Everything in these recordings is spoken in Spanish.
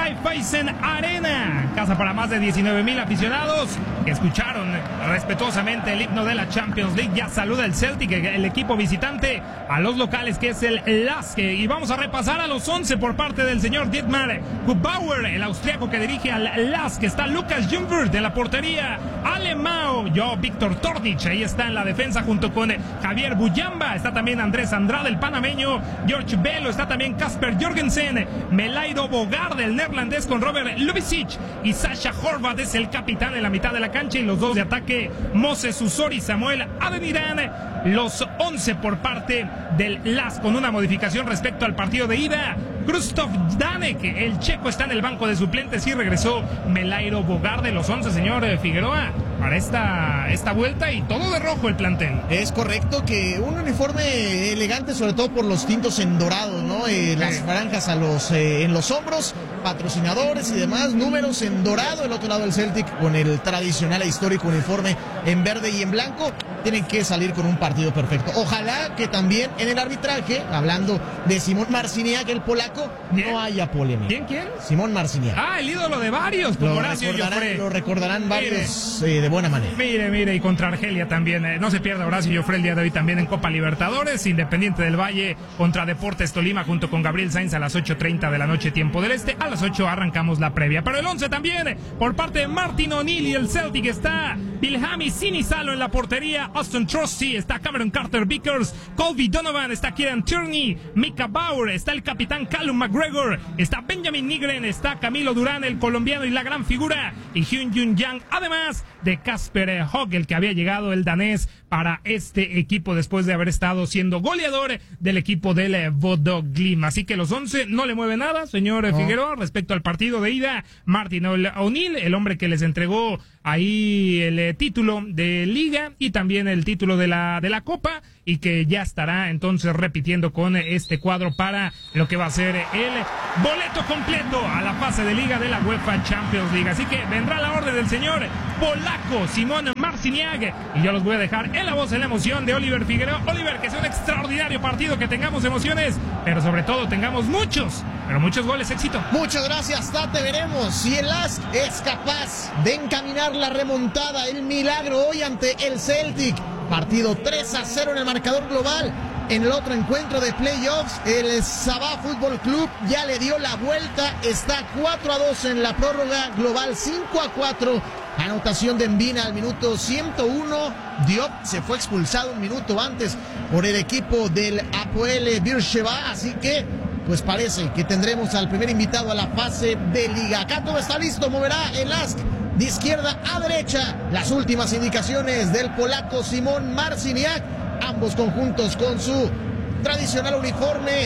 Raiffeisen Arena, casa para más de 19,000 aficionados que escucharon respetuosamente el himno de la Champions League. Ya saluda el Celtic, el equipo visitante, a los locales, que es el LASK. Y vamos a repasar a los 11 por parte del señor Dietmar Hubauer, el austriaco que dirige al LASK. Está Lucas Jungwirth en la portería, Alemão, Víctor Tornic, ahí está en la defensa junto con Javier Buyamba. Está también Andrés Andrade, el panameño, George Bello, está también Kasper Jorgensen, Melairo Bogarde, el neerlandés, con Robert Lubicic, y Sasha Horvath es el capitán en la mitad de la cancha, y los dos de ataque, Moses Usori, Samuel Adeniran. Los 11 por parte del LASK, con una modificación respecto al partido de ida. Krzysztof Danek, el checo, está en el banco de suplentes, y regresó Melairo Bogarde. Los 11, señor Figueroa, para esta vuelta, y todo de rojo el plantel. Es correcto, que un uniforme elegante, sobre todo por los tintos en dorado, ¿no? Las franjas en los hombros, patrocinadores y demás, números en dorado. El otro lado del Celtic con el tradicional e histórico uniforme en verde y en blanco. Tienen que salir con un partido perfecto. Ojalá que también en el arbitraje, hablando de Simón Marciniak, el polaco, no haya polémica. ¿Quién? Simón Marciniak. El ídolo de varios, como Horacio Joffre. Lo recordarán varios de buena manera. Mire, y contra Argelia también. No se pierda Horacio Joffre el día de hoy también en Copa Libertadores. Independiente del Valle contra Deportes Tolima, junto con Gabriel Sainz, a las 8:30 de la noche, tiempo del este. A las 8 arrancamos la previa. Pero el 11 también, por parte de Martin O'Neill y el Celtic, está Bilhami Sinisalo en la portería, Austin Trusty, está Cameron Carter-Vickers, Colby Donovan, está Kieran Tierney, Mika Bauer, está el capitán Callum McGregor, está Benjamin Nygren, está Camilo Durán, el colombiano y la gran figura, y Hyun Jun Yang, además de Kasper Hogg, el que había llegado, el danés, para este equipo después de haber estado siendo goleador del equipo del Bodo Glimt. Así que los 11 no le mueve nada, señor Figueroa, respecto al partido de ida. Martin O'Neill, el hombre que les entregó ahí el título de Liga y también el título de la Copa, y que ya estará entonces repitiendo con este cuadro para lo que va a ser el boleto completo a la fase de Liga de la UEFA Champions League. Así que vendrá la orden del señor polaco Simón Marciniak, y yo los voy a dejar en la voz, en la emoción de Oliver Figueroa. Oliver, que sea un extraordinario partido, que tengamos emociones, pero sobre todo tengamos muchos goles. Éxito. Muchas gracias, Tate. Veremos si el LASK es capaz de encaminar la remontada, el milagro hoy ante el Celtic. Partido 3-0 en el marcador global. En el otro encuentro de playoffs, el Sabah Fútbol Club ya le dio la vuelta. Está 4-2 en la prórroga global, 5-4. Anotación de Mbina al minuto 101. Diop se fue expulsado un minuto antes por el equipo del Hapoel Beersheva. Así que, pues parece que tendremos al primer invitado a la fase de Liga. Acá todo está listo, moverá el LASK de izquierda a derecha. Las últimas indicaciones del polaco Simón Marciniak. Ambos conjuntos con su tradicional uniforme.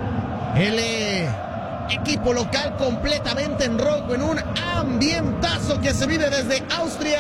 El equipo local completamente en rojo, en un ambientazo que se vive desde Austria.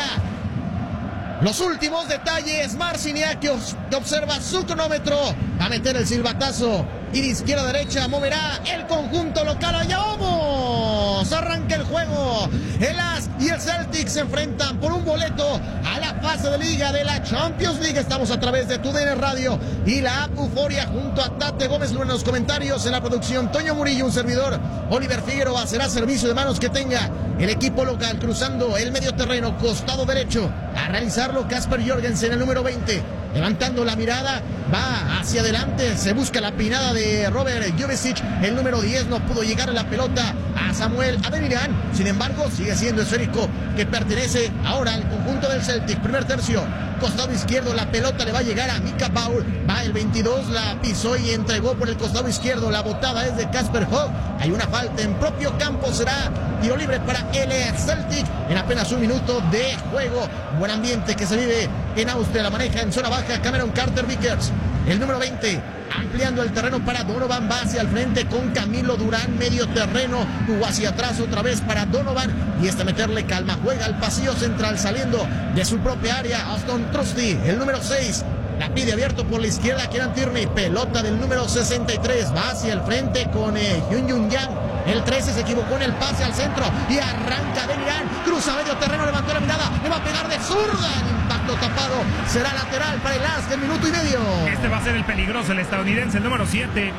Los últimos detalles, Marciniak que observa su cronómetro. Va a meter el silbatazo y de izquierda a derecha moverá el conjunto local. ¡Allá vamos! Arranca el juego. El LASK y el Celtic se enfrentan por un boleto a la fase de Liga de la Champions League. Estamos a través de TUDN Radio y la app Euforia, junto a Tate Gómez Luna en los comentarios, en la producción Toño Murillo, un servidor Oliver Figueroa. Será servicio de manos que tenga el equipo local, cruzando el medio terreno, costado derecho, a realizarlo Kasper Jorgensen, el número 20. Levantando la mirada, va hacia adelante, se busca la pinada de Robert Jovicic, el número 10, no pudo llegar a la pelota a Samuel Adeniran. Sin embargo, sigue siendo esférico, que pertenece ahora al conjunto del Celtic. Primer tercio, costado izquierdo, la pelota le va a llegar a Mika Bauer. Va el 22, la pisó y entregó por el costado izquierdo. La botada es de Kasper Hogg. Hay una falta en propio campo, será tiro libre para el Celtic en apenas un minuto de juego. Buen ambiente que se vive en Austria. La maneja en zona baja Cameron Carter-Vickers, el número 20, ampliando el terreno para Donovan. Va hacia el frente con Camilo Durán, medio terreno, tuvo hacia atrás otra vez para Donovan, y meterle calma. Juega al pasillo central saliendo de su propia área. Austin Trusty, el número 6, la pide abierto por la izquierda Kieran Tierney. Pelota del número 63, va hacia el frente con Hyun Jun Yang. El 13 se equivocó en el pase al centro y arranca de Irán. Cruza medio terreno, levantó la mirada, le va a pegar de zurda. El impacto tapado será lateral para el LASK, el minuto y medio. Este va a ser el peligroso, el estadounidense, el número 7.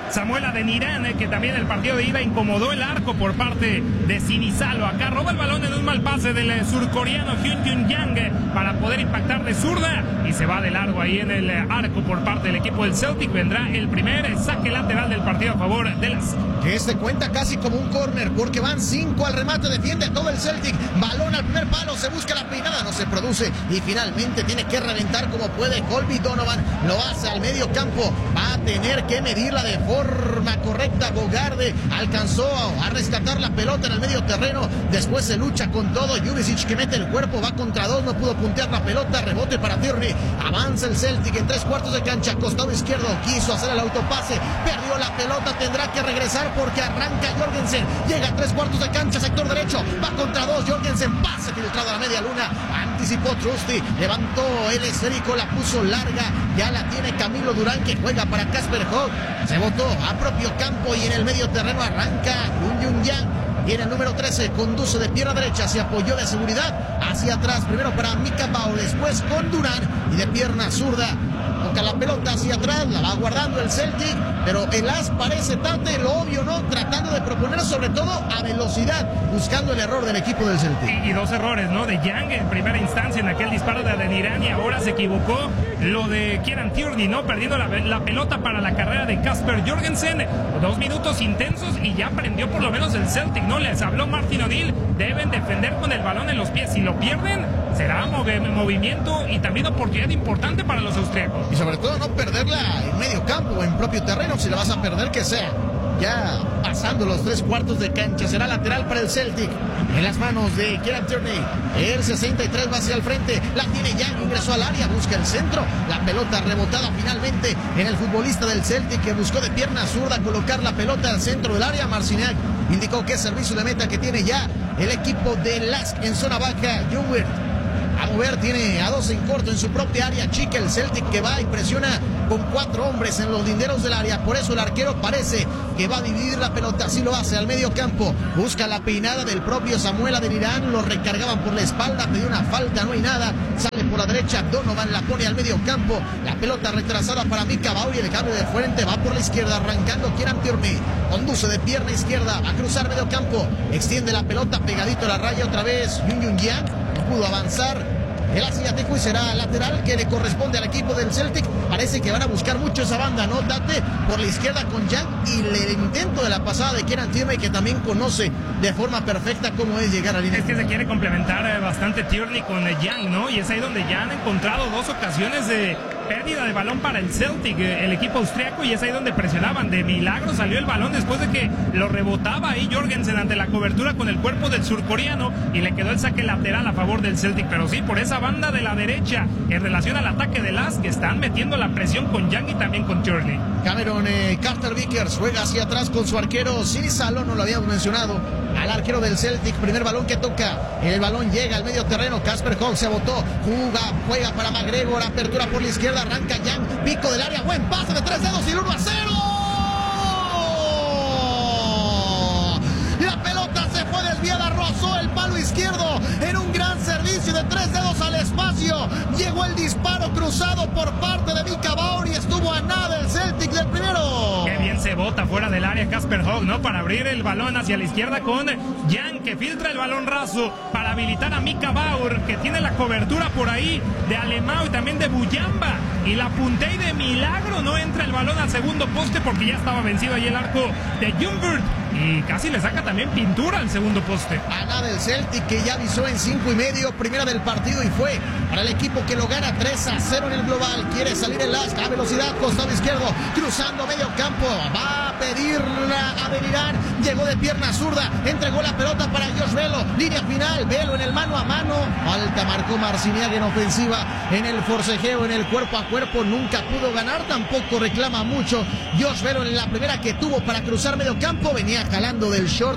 Samuel Adeniran, que también el partido de ida incomodó el arco por parte de Sinisalo. Acá roba el balón en un mal pase del surcoreano Hyun Jun Yang para poder impactar de zurda y se va de largo ahí en el arco por parte del equipo del Celtic. Vendrá el primer saque lateral del partido a favor de las... Que este cuenta casi como un córner porque van 5 al remate, defiende todo el Celtic. Balón al primer palo, se busca la peinada, no se produce y finalmente tiene que reventar como puede Colby Donovan. Lo hace al medio campo, va a tener que medirla de forma correcta. Bogarde alcanzó a rescatar la pelota en el medio terreno, después se lucha con todo. Jurisic que mete el cuerpo, va contra dos, no pudo puntear la pelota, rebote para Tierney. Avanza el Celtic en 3/4 de cancha, costado izquierdo, quiso hacer el autopase, perdió la pelota, tendrá que regresar porque arranca Jorgensen, llega a 3/4 de cancha, sector derecho, va contra dos, Jorgensen, pase filtrado a la media luna, anticipó Trusty, levantó el esférico, la puso larga, ya la tiene Camilo Durán que juega para Casper Hogg, se botó a propio campo y en el medio terreno arranca Hyun Yang. Y en el número 13 conduce de pierna derecha, se apoyó de seguridad hacia atrás, primero para Mika Bauer, después con Durán y de pierna zurda toca la pelota hacia atrás, la va guardando el Celtic, pero el as parece Tate, lo obvio, ¿no? Tratando de proponer sobre todo a velocidad, buscando el error del equipo del Celtic. Y dos errores, ¿no? De Yang en primera instancia en aquel disparo de Adeniran y ahora se equivocó lo de Kieran Tierney, ¿no? Perdiendo la pelota para la carrera de Casper Jorgensen. 2 minutos intensos y ya prendió por lo menos el Celtic, ¿no? Les habló Martin O'Neill, deben defender con el balón en los pies. Si lo pierden, será movimiento y también oportunidad importante para los austriacos. Y sobre todo no perderla en medio campo o en propio terreno. Si la vas a perder, que sea ya pasando los 3/4 de cancha. Será lateral para el Celtic en las manos de Kieran Tierney. El 63 va hacia el frente, la tiene Yang, ingresó al área, busca el centro, la pelota rebotada finalmente en el futbolista del Celtic que buscó de pierna zurda colocar la pelota al centro del área. Marciniak indicó que es servicio de meta que tiene ya el equipo de Lask en zona baja. Jungwirth a mover, tiene a 2 en corto en su propia área chica el Celtic que va y presiona con 4 hombres en los linderos del área, por eso el arquero parece que va a dividir la pelota, así lo hace al medio campo, busca la peinada del propio Samuel Adeniran, lo recargaban por la espalda, pidió una falta, no hay nada, sale por la derecha, Donovan la pone al medio campo, la pelota retrasada para Mika Bauer y el cambio de frente va por la izquierda, arrancando Kieran Tierney, conduce de pierna izquierda, va a cruzar medio campo, extiende la pelota pegadito a la raya otra vez, Hyun Jun Yang, no pudo avanzar. El asiático y será lateral que le corresponde al equipo del Celtic. Parece que van a buscar mucho esa banda, ¿no? Tate por la izquierda con Yang y el intento de la pasada de Kieran Tierney que también conoce de forma perfecta cómo es llegar a línea. Es que se quiere complementar bastante Tierney con Yang, ¿no? Y es ahí donde ya han encontrado 2 ocasiones de pérdida de balón para el Celtic, el equipo austriaco, y es ahí donde presionaban. De milagro salió el balón después de que lo rebotaba ahí Jorgensen ante la cobertura con el cuerpo del surcoreano y le quedó el saque lateral a favor del Celtic. Pero sí, por esa banda de la derecha, en relación al ataque de Lask, que están metiendo la presión con Yang y también con Tierney. Cameron Carter Vickers juega hacia atrás con su arquero Sinisalo, no lo habíamos mencionado, al arquero del Celtic, primer balón que toca, el balón llega al medio terreno, Casper Hogg se botó, juega para McGregor, apertura por la izquierda, arranca Yang, pico del área, buen pase de 3 dedos y el 1-0. La pelota se fue desviada, rozó el palo izquierdo en un gran servicio de 3 dedos al espacio. Llegó el disparo cruzado por parte de Mika Bauer y estuvo a nada el Celtic del primero. Qué bien se bota fuera del área Casper Hogg, ¿no? Para abrir el balón hacia la izquierda con Yang, que filtra el balón raso para habilitar a Mika Bauer, que tiene la cobertura por ahí de Alemão y también de Buyamba. Y la puntea y de milagro no entra el balón al segundo poste porque ya estaba vencido ahí el arco de Jungwirth. Y casi le saca también pintura al segundo poste. A nada el Celtic que ya avisó en 5:30, primera del partido y fue para el equipo que lo gana 3-0 en el global. Quiere salir el Lask a velocidad, costado izquierdo, cruzando medio campo. Va a pedirla a Adeniran, llegó de pierna zurda, entregó la pelota para Josh Velo. Línea final, Velo en el mano a mano. Falta marcó Marciniak en ofensiva, en el forcejeo, en el cuerpo a cuerpo. Nunca pudo ganar, tampoco reclama mucho. Josh Velo en la primera que tuvo para cruzar medio campo, venía jalando del short al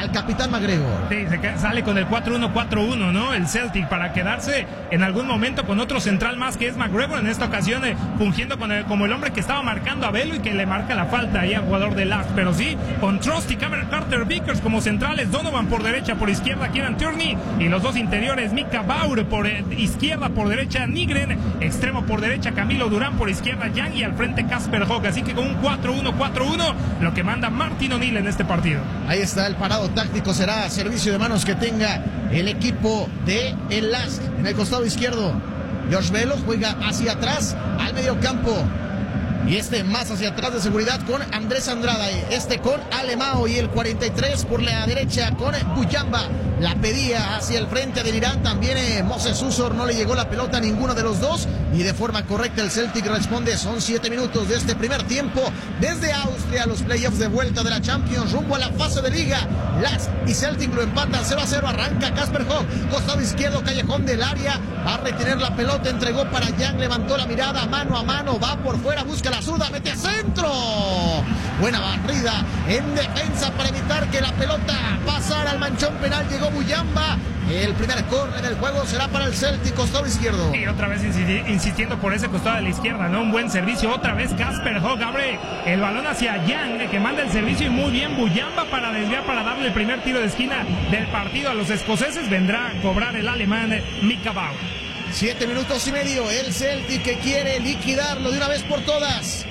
al capitán McGregor. Sí, sale con el 4-1-4-1, ¿no? El Celtic, para quedarse en algún momento con otro central más, que es McGregor, en esta ocasión fungiendo como el hombre que estaba marcando a Velo y que le marca la falta ahí al jugador de Lask. Pero sí, con Trusty, Cameron Carter Vickers como centrales, Donovan por derecha, por izquierda Kieran Tierney, y los dos interiores, Mika Bauer por izquierda, por derecha Nygren, extremo por derecha Camilo Durán, por izquierda Yang, y al frente Casper Hogg. Así que con un 4-1-4-1, lo que manda Martin O'Neill en este partido. Ahí está el parado táctico, será servicio de manos que tenga el equipo de el Lask. En el costado izquierdo, Josh Velo juega hacia atrás al medio campo. Y más hacia atrás de seguridad con Andrés Andrada, con Alemão, y el 43 por la derecha con Buyamba. La pedía hacia el frente de Irán también Moses Usor, no le llegó la pelota a ninguno de los dos, y de forma correcta el Celtic responde. Son 7 minutos de este primer tiempo desde Austria, los playoffs de vuelta de la Champions rumbo a la fase de liga. Lask y Celtic lo empatan 0-0, arranca Casper Hogg, costado izquierdo, callejón del área, va a retener la pelota, entregó para Yang, levantó la mirada, mano a mano, va por fuera, busca la zurda, mete a centro. Buena barrida en defensa para evitar que la pelota pasara al manchón penal. Llegó Buyamba. El primer córner del juego será para el Celtic, costado izquierdo. Y otra vez insistiendo por ese costado de la izquierda, ¿no? Un buen servicio. Otra vez Casper Hogg abre el balón hacia Yang, que manda el servicio, y muy bien Buyamba para desviar, para darle el primer tiro de esquina del partido a los escoceses. Vendrá a cobrar el alemán Mika Bauer. 7 minutos y medio. El Celtic que quiere liquidarlo de una vez por todas.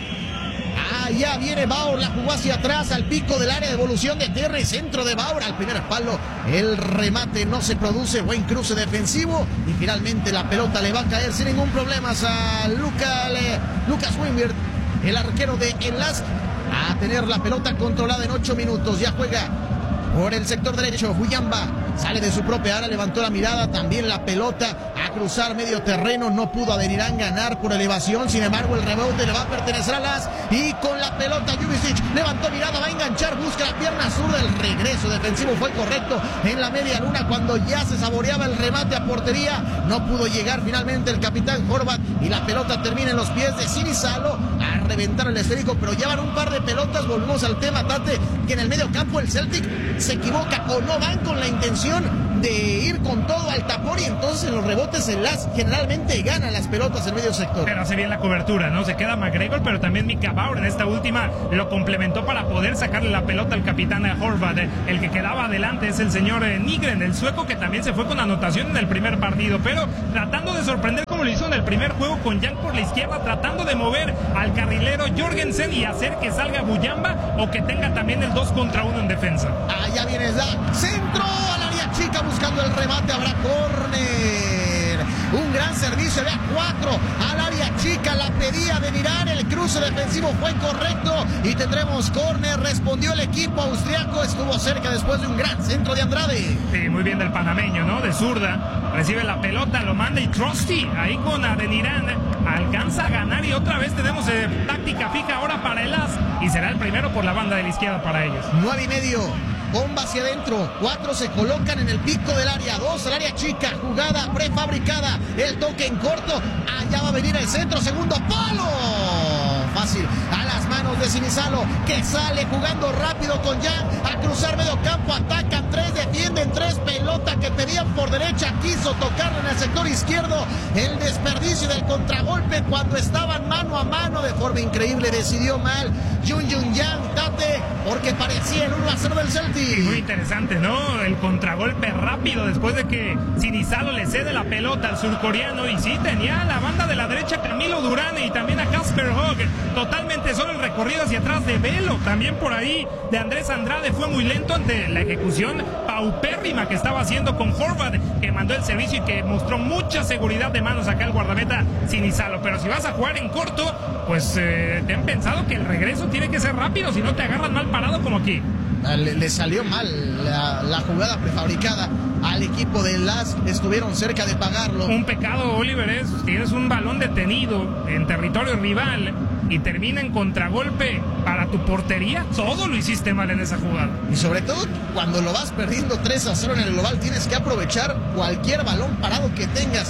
Ya viene Bauer, la jugó hacia atrás al pico del área, de evolución de tierra y centro de Bauer al primer palo. El remate no se produce, buen cruce defensivo, y finalmente la pelota le va a caer sin ningún problema a Lucas Wimber, el arquero de el Lask, a tener la pelota controlada en 8 minutos. Ya juega por el sector derecho Buyamba, sale de su propia área, levantó la mirada, también la pelota a cruzar medio terreno, no pudo Adeniran ganar por elevación, sin embargo el rebote le va a pertenecer a Lask, y con la pelota Jubicic levantó mirada, va a enganchar, busca la pierna zurda, el regreso defensivo fue correcto en la media luna cuando ya se saboreaba el remate a portería, no pudo llegar finalmente el capitán Horvat, y la pelota termina en los pies de Sinisalo a reventar el esférico, pero ya van un par de pelotas. Volvemos al tema, Tate, que en el medio campo el Celtic se equivoca o no van con la intención de ir con todo al tapón, y entonces en los rebotes el Lask generalmente gana las pelotas en medio sector. Pero hace bien la cobertura, ¿no? Se queda McGregor, pero también Mika Bauer en esta última lo complementó para poder sacarle la pelota al capitán Horvat. El que quedaba adelante es el señor Nygren, el sueco, que también se fue con anotación en el primer partido, pero tratando de sorprender como lo hizo en el primer juego con Yang por la izquierda, tratando de mover al carrilero Jorgensen y hacer que salga Buyamba, o que tenga también el 2 contra 1 en defensa. Ya viene centro al área chica buscando el remate, habrá córner. Un gran servicio, había 4 al área chica, la pedía de mirar, el cruce defensivo fue correcto y tendremos córner. Respondió el equipo austriaco, estuvo cerca después de un gran centro de Andrade. Sí, muy bien del panameño, ¿no? De zurda, recibe la pelota, lo manda, y Trusty ahí con Adeniran alcanza a ganar, y otra vez tenemos táctica fija ahora para el Lask, y será el primero por la banda de la izquierda para ellos. 9:30. Bomba hacia adentro, 4 se colocan en el pico del área, 2 al área chica, jugada prefabricada, el toque en corto, allá va a venir el centro, segundo palo, fácil, a las manos de Sinisalo, que sale jugando rápido con Yang, a cruzar medio campo, atacan 3, defienden 3, pelota que pedían por derecha, quiso tocarla en el sector izquierdo, el desperdicio del contragolpe cuando estaban mano a mano, de forma increíble decidió mal Jun Yang, Tate, porque parecía el 1-0 del Celtic. Sí, muy interesante, ¿no? El contragolpe rápido después de que Sinisalo le cede la pelota al surcoreano, y sí, tenía a la banda de la derecha Camilo Durán y también a Casper Hogg, totalmente solo el recorrido hacia atrás de Velo, también por ahí de Andrés Andrade fue muy lento ante la ejecución paupérrima que estaba haciendo con Horvat, que mandó el servicio y que mostró mucha seguridad de manos acá el guardameta Sinisalo. Pero si vas a jugar en corto, pues te han pensado que el regreso tiene que ser rápido, si no te agarran mal parado como aquí. Le salió mal la jugada prefabricada al equipo de Lask, estuvieron cerca de pagarlo. Un pecado, Oliver, tienes un balón detenido en territorio rival y termina en contragolpe para tu portería. Todo lo hiciste mal en esa jugada. Y sobre todo cuando lo vas perdiendo 3-0 en el global, tienes que aprovechar cualquier balón parado que tengas.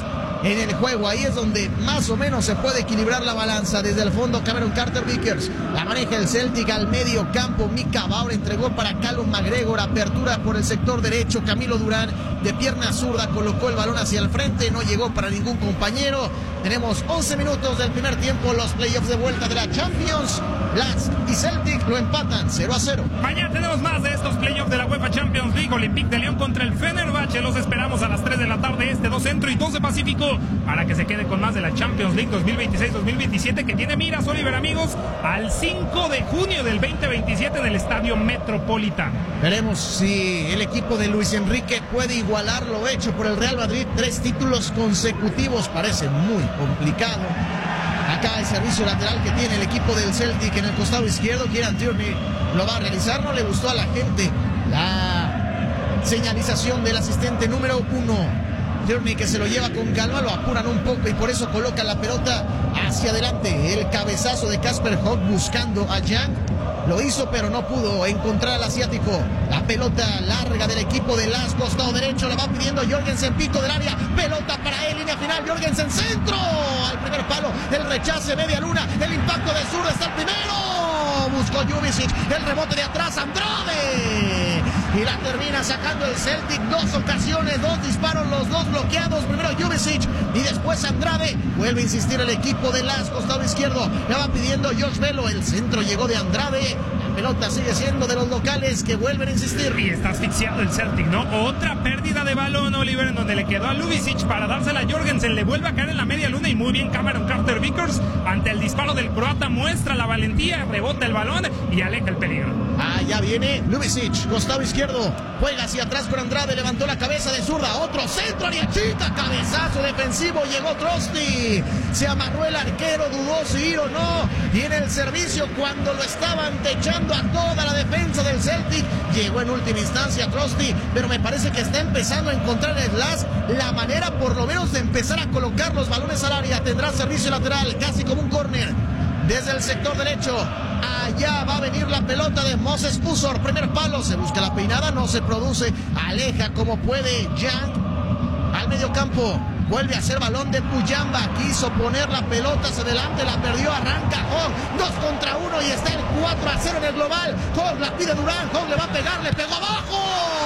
en el juego. Ahí es donde más o menos se puede equilibrar la balanza. Desde el fondo Cameron Carter-Vickers la maneja el Celtic al medio campo. Mika Bauer entregó para Callum McGregor, apertura por el sector derecho. Camilo Durán de pierna zurda colocó el balón hacia el frente, no llegó para ningún compañero. Tenemos 11 minutos del primer tiempo, los playoffs de vuelta de la Champions. Lask y Celtic lo empatan 0-0. Mañana tenemos más de estos playoffs de la UEFA Champions League. Olympique de Lyon contra el Fenerbahce. Los esperamos a las 3 de la tarde, 2 centro y 2 de Pacífico, para que se quede con más de la Champions League 2026-2027, que tiene miras, Oliver, amigos, al 5 de junio del 2027 en el Estadio Metropolitano. Veremos si el equipo de Luis Enrique puede igualar lo hecho por el Real Madrid. 3 títulos consecutivos, parece muy complicado. Acá el servicio lateral que tiene el equipo del Celtic en el costado izquierdo. Kieran Tierney lo va a realizar. No le gustó a la gente la señalización del asistente número 1. Tierney, que se lo lleva con calma, lo apuran un poco y por eso coloca la pelota hacia adelante. El cabezazo de Casper Hogg buscando a Young. Lo hizo, pero no pudo encontrar al asiático. La pelota larga del equipo de Lask, costado derecho, la va pidiendo Jorgensen, pico del área. Pelota para él, línea final, Jorgensen, centro. Al primer palo, el rechace, media luna, el impacto de zurda, está el primero. Buscó Jubicic, el rebote de atrás, Andrade. Y la termina sacando el Celtic. 2 ocasiones, 2 disparos, los 2 bloqueados. Primero Jubicic y después Andrade. Vuelve a insistir el equipo de Lask, costado izquierdo. La va pidiendo Josh Velo. El centro llegó de Andrade. La pelota sigue siendo de los locales que vuelven a insistir. Y está asfixiado el Celtic, ¿no? Otra pérdida de balón, Oliver, en donde le quedó a Ljubicic para dársela a Jorgensen. Le vuelve a caer en la media luna y muy bien Cameron Carter-Vickers ante el disparo del croata. Muestra la valentía, rebota el balón y aleja el peligro. Ya viene Ljubicic, costado izquierdo. Juega hacia atrás con Andrade, levantó la cabeza de zurda. Otro centro, área chica, cabezazo defensivo. Llegó Trosti. Se amarró el arquero, dudó si ir o no. Y en el servicio, cuando lo estaban techando a toda la defensa del Celtic, llegó en última instancia Trosti. Pero me parece que está empezando a encontrar el Lask la manera, por lo menos, de empezar a colocar los balones al área. Tendrá servicio lateral, casi como un córner. Desde el sector derecho, allá va a venir la pelota de Moses Usor. Primer palo, se busca la peinada, no se produce. Aleja como puede Young al medio campo. Vuelve a ser balón de Puyamba. Quiso poner la pelota hacia adelante, la perdió, arranca Hogg. 2 contra 1 y está el 4-0 en el global. Hogg la pide Durán, Hogg le va a pegar, le pegó abajo.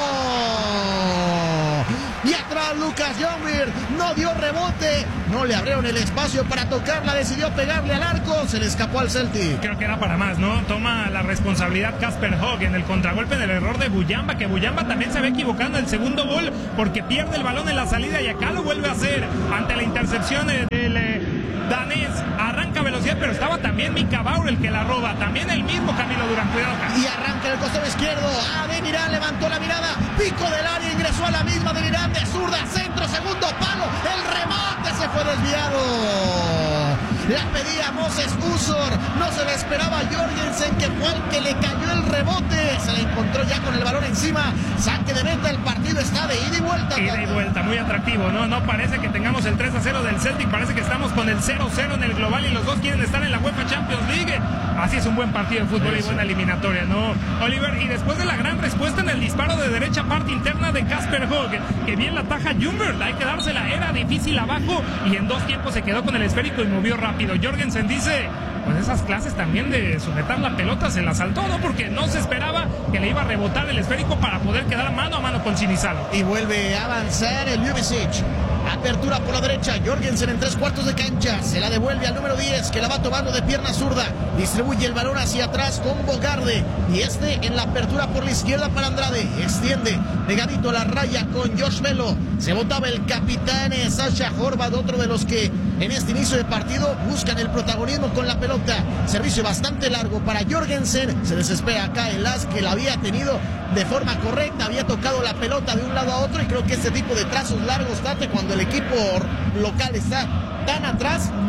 Y atrás Lucas Youngbeard no dio rebote, no le abrieron el espacio para tocarla, decidió pegarle al arco, se le escapó al Celtic. Creo que era para más, ¿no? Toma la responsabilidad Casper Hogg en el contragolpe del error de Buyamba, que Buyamba también se ve equivocando en el segundo gol porque pierde el balón en la salida y acá lo vuelve a hacer ante la intercepción del danés. Arranca velocidad, pero estaba también Mika Bauer el que la roba, también el mismo Camilo Durán. Cuidado acá. Y arranca en el costado izquierdo. Adenirán levantó la mirada, pico del área, ingresó a la misma Adenirán de zurda, centro, segundo palo, el remate se fue desviado. La pedía Moses Usor, no se le esperaba a Jorgensen, que fue el que le cayó el rebote, se le encontró ya con el balón encima. Saque de meta, el partido está de ida y vuelta. Ida y vuelta, muy atractivo, ¿no? No parece que tengamos el 3-0 del Celtic, parece que estamos con el 0-0 en el global y los dos quieren estar en la UEFA Champions League. Así es un buen partido de fútbol y buena eliminatoria, ¿no, Oliver? Y después de la gran respuesta en el disparo de derecha, parte interna de Casper Hogg, que bien la taja Ljungberg, hay que dársela, era difícil abajo y en 2 tiempos se quedó con el esférico y movió rápido. Jorgensen dice, pues esas clases también de sujetar la pelota se la saltó, ¿no? Porque no se esperaba que le iba a rebotar el esférico para poder quedar mano a mano con Sinisalo. Y vuelve a avanzar el Ljubicic. Apertura por la derecha, Jorgensen en 3/4 de cancha, se la devuelve al número 10, que la va tomando de pierna zurda, distribuye el balón hacia atrás con Bogarde, y en la apertura por la izquierda para Andrade, extiende pegadito a la raya con Josh Velo, se botaba el capitán Sasha Horvath, otro de los que en este inicio de partido buscan el protagonismo con la pelota. Servicio bastante largo para Jorgensen, se desespera acá el Lask, que la había tenido de forma correcta, había tocado la pelota de un lado a otro, y creo que este tipo de trazos largos, Tate, cuando el equipo local está tan atrás,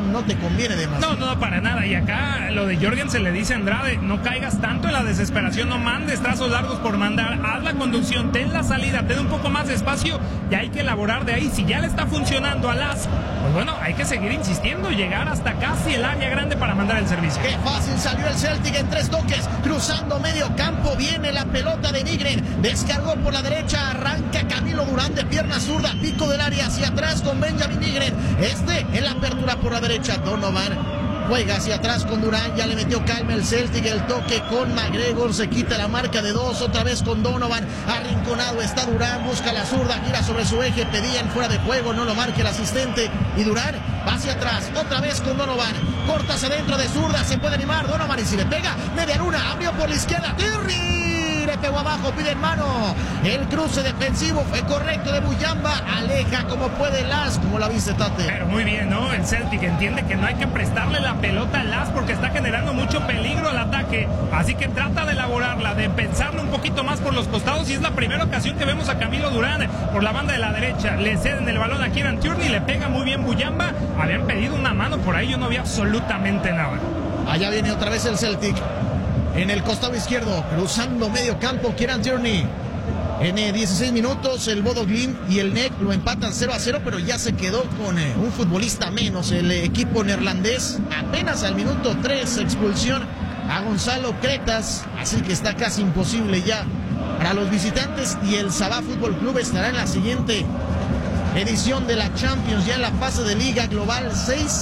no te conviene demasiado. No, para nada. Y acá lo de Jorgen se le dice a Andrade, no caigas tanto en la desesperación, no mandes trazos largos por mandar, haz la conducción, ten la salida, ten un poco más de espacio y hay que elaborar de ahí. Si ya le está funcionando a Lask, pues bueno, hay que seguir insistiendo, llegar hasta casi el área grande para mandar el servicio. Qué fácil salió el Celtic en 3 toques, cruzando medio campo, viene la pelota de Nygren, descargó por la derecha, arranca Camilo Durán de pierna zurda, pico del área hacia atrás con Benjamin Nygren, en la apertura por la derecha, Donovan juega hacia atrás con Durán, ya le metió calma el Celtic, el toque con McGregor, se quita la marca de 2, otra vez con Donovan, arrinconado está Durán, busca la zurda, gira sobre su eje, pedían fuera de juego, no lo marca el asistente, y Durán va hacia atrás, otra vez con Donovan, corta hacia dentro de zurda, se puede animar Donovan y si le pega, media luna, abrió por la izquierda, Tierney, le pegó abajo, pide en mano, el cruce defensivo fue correcto de Muyamba, aleja como puede Lask, como la viste Tate. Pero muy bien, ¿no? El Celtic entiende que no hay que prestarle la pelota a Lask porque está generando mucho peligro al ataque, así que trata de elaborarla, de pensarlo un poquito más por los costados y es la primera ocasión que vemos a Camilo Durán por la banda de la derecha, le ceden el balón a Kieran Tierney, le pega muy bien Muyamba, habían pedido una mano por ahí, yo no vi absolutamente nada. Allá viene otra vez el Celtic, en el costado izquierdo, cruzando medio campo, Kieran Tierney. En 16 minutos el Bodo Glimt y el NEC lo empatan 0-0, pero ya se quedó con un futbolista menos el equipo neerlandés. Apenas al minuto 3 expulsión a Gonzalo Cretas, así que está casi imposible ya para los visitantes y el Sabah Fútbol Club estará en la siguiente edición de la Champions, ya en la fase de Liga Global.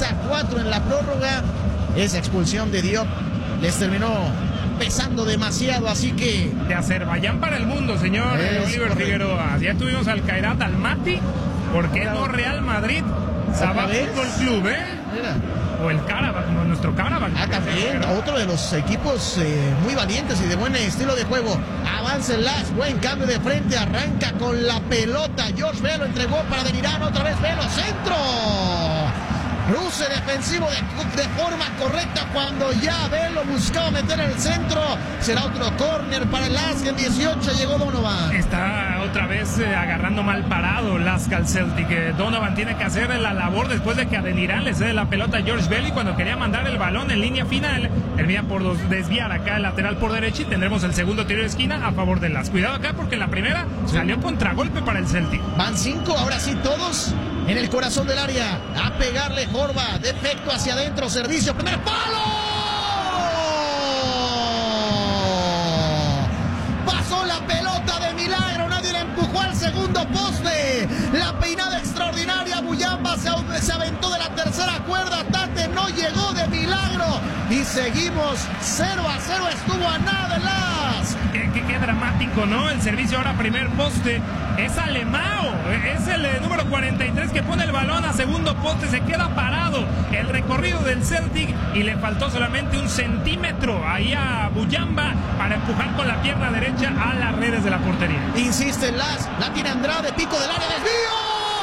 6-4 en la prórroga. Esa expulsión de Diop les terminó pesando demasiado, así que de Azerbaiyán para el mundo, señor Oliver Figueroa. Ya tuvimos al Kairat Almaty, ¿por qué no Real Madrid? Sabah Fútbol Club, Mira. O el Karabakh, como nuestro Karabakh. También, otro de los equipos muy valientes y de buen estilo de juego. Avanza el Lask, buen cambio de frente, arranca con la pelota. George Velo entregó para Delirán, otra vez Velo, centro. Cruce defensivo de forma correcta cuando ya Velo buscaba meter el centro. Será otro córner para el Lask. En 18 llegó Donovan. Está otra vez agarrando mal parado Lask al Celtic. Donovan tiene que hacer la labor después de que a Delirán le cede la pelota a George Velo y cuando quería mandar el balón en línea final termina por desviar acá el lateral por derecha y tendremos el segundo tiro de esquina a favor del Lask. Cuidado acá porque en la primera salió contragolpe para el Celtic. Van 5, ahora sí todos en el corazón del área. A pegarle Horva, defecto hacia adentro, servicio, primer palo. Pasó la pelota de milagro, nadie la empujó al segundo poste. La peinada extraordinaria, Muyamba se aventó de la tercera cuerda, Tate no llegó de milagro. Y seguimos 0-0, estuvo a nada el Lask. Qué dramático, ¿no? El servicio ahora primer poste es Alemão, es el número 43 que pone el balón a segundo poste, se queda parado el recorrido del Celtic y le faltó solamente un centímetro ahí a Muyamba para empujar con la pierna derecha a las redes de la portería. Insiste el Lask, la tiene Andrade, pico del área, desvío.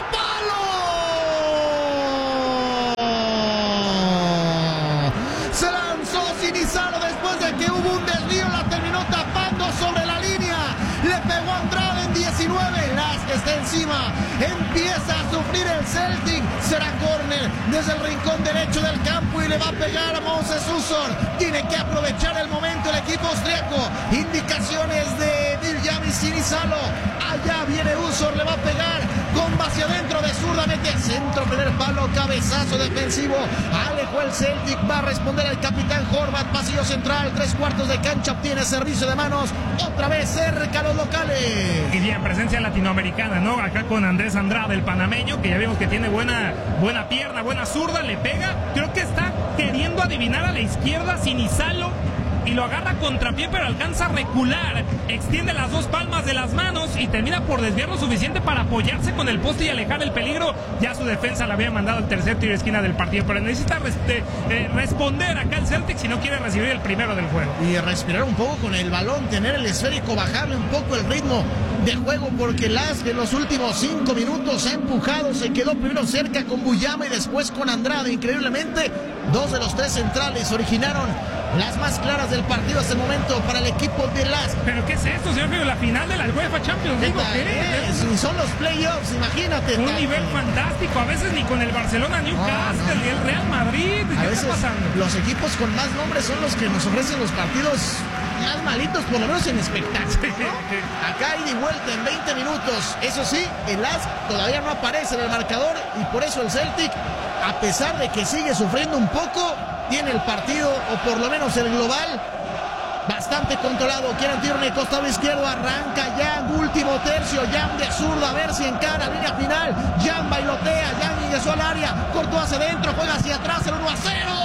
Sinizalo después de que hubo un desvío, la terminó tapando sobre la línea, le pegó a Andrade en 19, Lask está encima, empieza a sufrir el Celtic, será córner desde el rincón derecho del campo y le va a pegar a Moses Usor, tiene que aprovechar el momento el equipo austriaco, indicaciones de Viljami Sinizalo, allá viene Usor, le va a pegar, comba hacia adentro de zurda, mete al centro, primer palo, cabezazo defensivo, alejó el Celtic, va a responder el capitán Horvat, pasillo central, 3/4 de cancha, obtiene servicio de manos, otra vez cerca a los locales. Y bien, presencia latinoamericana, ¿no? Acá con Andrés Andrade, el panameño, que ya vimos que tiene buena pierna, buena zurda, le pega, creo que está queriendo adivinar a la izquierda Sinizalo y lo agarra contrapié, pero alcanza a recular, extiende las dos palmas de las manos y termina por desviar lo suficiente para apoyarse con el poste y alejar el peligro. Ya su defensa le había mandado el tercer tiro de esquina del partido, pero necesita responder acá el Celtic si no quiere recibir el primero del juego. Y respirar un poco con el balón, tener el esférico, bajarle un poco el ritmo de juego, porque Lask en los últimos 5 minutos ha empujado, se quedó primero cerca con Muyamba y después con Andrade. Increíblemente, 2 de los 3 centrales originaron las más claras del partido hasta el momento para el equipo de LASK. ¿Pero qué es esto, señor Feo? La final de la UEFA Champions League. Si son los playoffs, imagínate. Un nivel fantástico, a veces ni con el Barcelona, Newcastle, ni el Real Madrid. ¿Qué está pasando? Los equipos con más nombres son los que nos ofrecen los partidos más malitos, por lo menos en espectáculo, ¿no? Acá ida y vuelta en 20 minutos. Eso sí, el LASK todavía no aparece en el marcador y por eso el Celtic, a pesar de que sigue sufriendo un poco, tiene el partido, o por lo menos el global, bastante controlado. Kieran Tierney, costado izquierdo, arranca Young, último tercio, Young de zurdo, a ver si encara línea final. Young bailotea, Young ingresó al área, cortó hacia adentro, juega hacia atrás, el 1-0.